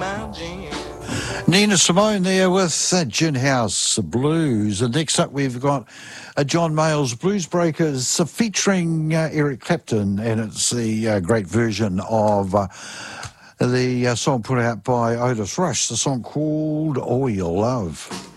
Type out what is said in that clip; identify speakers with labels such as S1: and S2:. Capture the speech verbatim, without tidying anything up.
S1: Nina Simone there with uh, Gin House Blues. And next up we've got uh, John Mayall's Blues Breakers uh, featuring uh, Eric Clapton, and it's the uh, great version of uh, the uh, song put out by Otis Rush, the song called All Your Love.